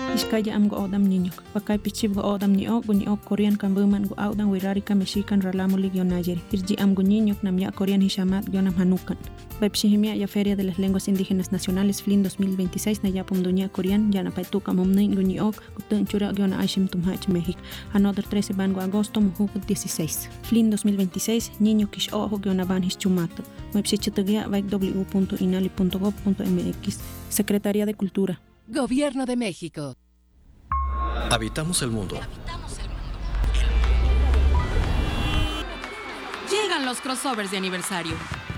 Iskaya am go odam niñok. Pakai pichib go odam niok Korean kan buman go audan wirarika mexican ralamulig yonayeri. Irji am go niñok nam ya Korean hishamat yonam hanukan. Baipshihimia ya Feria de las Lenguas Indígenas Nacionales FLIN 2026 na yapum dunia Korean yana paituka momnin go niok gutun chura yona aishim tumhach México. Another 13 van go agosto mujuk 16. FLIN 2026 niño kish ojo yona van hischumato. Baipshichitugia www.inali.gov.mx. Secretaría de Cultura. Gobierno de México. Habitamos el mundo. Llegan los crossovers de aniversario.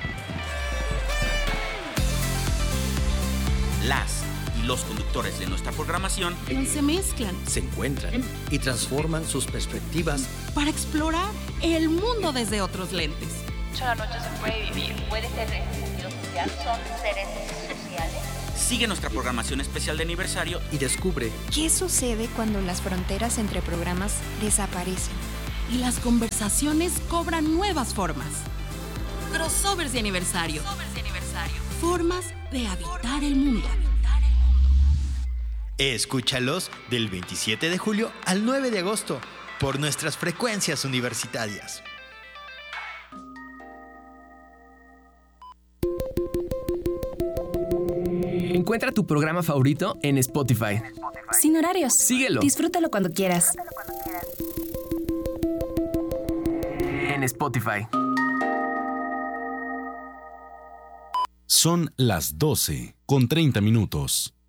Las y los conductores de nuestra programación Se mezclan Se encuentran y transforman sus perspectivas para explorar el mundo desde otros lentes. Solo la noche se puede vivir. Puede ser sentido social. Son seres sociales. sigue nuestra programación especial de aniversario y descubre ¿qué sucede cuando las fronteras entre programas desaparecen? Y las conversaciones cobran nuevas formas. Crossovers de aniversario. Formas de habitar el mundo. Escúchalos del 27 de julio al 9 de agosto por nuestras frecuencias universitarias. Encuentra tu programa favorito en Spotify. Sin horarios. Síguelo. Disfrútalo cuando quieras. En Spotify. Son las 12:30.